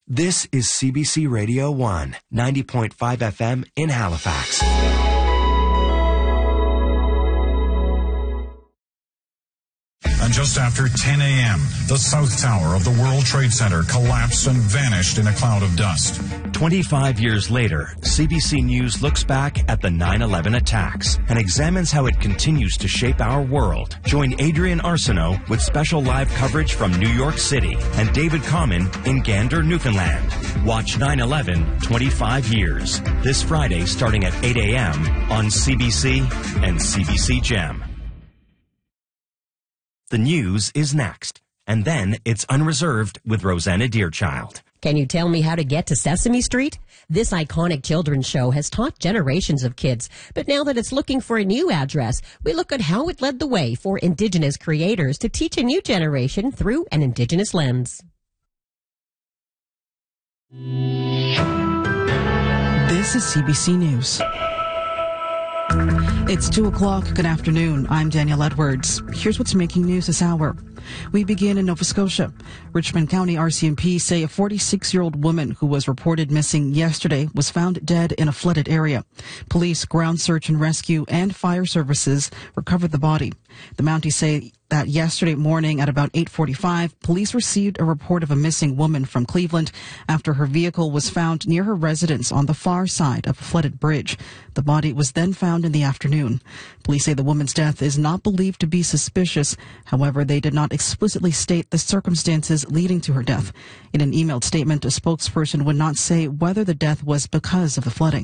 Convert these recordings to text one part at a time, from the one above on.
This is CBC Radio 1, 90.5 FM in Halifax. And just after 10 a.m., the South Tower of the World Trade Center collapsed and vanished in a cloud of dust. 25 years later, CBC News looks back at the 9/11 attacks and examines how it continues to shape our world. Join Adrian Arsenault with special live coverage from New York City and David Common in Gander, Newfoundland. Watch 9/11 25 years this Friday starting at 8 a.m. on CBC and CBC Gem. The news is next, and then it's Unreserved with Rosanna Deerchild. Can you tell me how to get to Sesame Street? This iconic children's show has taught generations of kids, but now that it's looking for a new address, we look at how it led the way for Indigenous creators to teach a new generation through an Indigenous lens. This is CBC News. It's 2 o'clock. Good afternoon. I'm Danielle Edwards. Here's what's making news this hour. We begin in Nova Scotia. Richmond County RCMP say a 46-year-old woman who was reported missing yesterday was found dead in a flooded area. Police, ground search and rescue, and fire services recovered the body. The Mounties say that yesterday morning at about 8:45, police received a report of a missing woman from Cleveland after her vehicle was found near her residence on the far side of a flooded bridge. The body was then found in the afternoon. Police say the woman's death is not believed to be suspicious. However, they did not explicitly state the circumstances leading to her death. In an emailed statement, a spokesperson would not say whether the death was because of the flooding.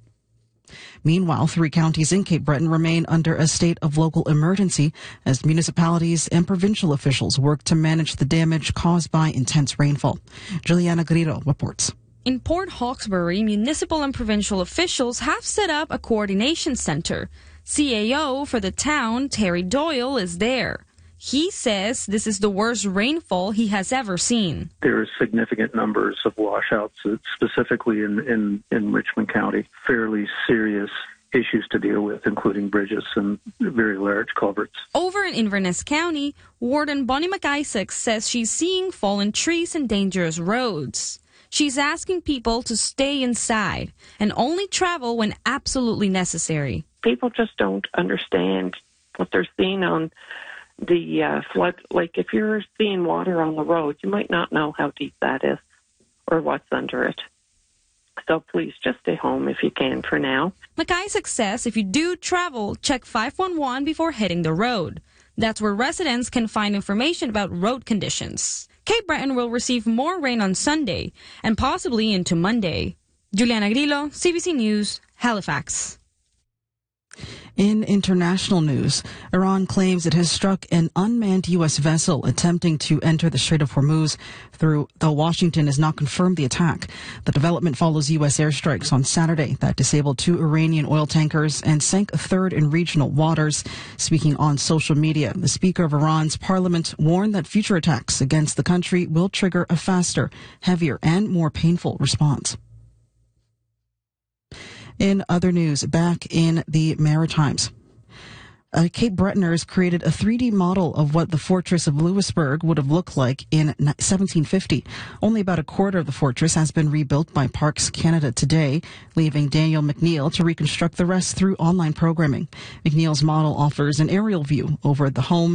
Meanwhile, 3 counties in Cape Breton remain under a state of local emergency as municipalities and provincial officials work to manage the damage caused by intense rainfall. Juliana Grillo reports. In Port Hawkesbury, municipal and provincial officials have set up a coordination center. CAO for the town, Terry Doyle, is there. He says this is the worst rainfall he has ever seen. There are significant numbers of washouts, specifically in Richmond County. Fairly serious issues to deal with, including bridges and very large culverts. Over in Inverness County, Warden Bonnie McIsaac says she's seeing fallen trees and dangerous roads. She's asking people to stay inside and only travel when absolutely necessary. People just don't understand what they're seeing on the flood. Like if you're seeing water on the road, you might not know how deep that is or what's under it. So please just stay home if you can for now. McIsaac says if you do travel, check 511 before hitting the road. That's where residents can find information about road conditions. Cape Breton will receive more rain on Sunday and possibly into Monday. Juliana Grillo, CBC News, Halifax. In international news, Iran claims it has struck an unmanned U.S. vessel attempting to enter the Strait of Hormuz, though Washington has not confirmed the attack. The development follows U.S. airstrikes on Saturday that disabled 2 Iranian oil tankers and sank a third in regional waters. Speaking on social media, the Speaker of Iran's parliament warned that future attacks against the country will trigger a faster, heavier, and more painful response. In other news, back in the Maritimes, Cape Bretoners created a 3D model of what the fortress of Louisbourg would have looked like in 1750. Only about a quarter of the fortress has been rebuilt by Parks Canada today, leaving Daniel McNeil to reconstruct the rest through online programming. McNeil's model offers an aerial view over the home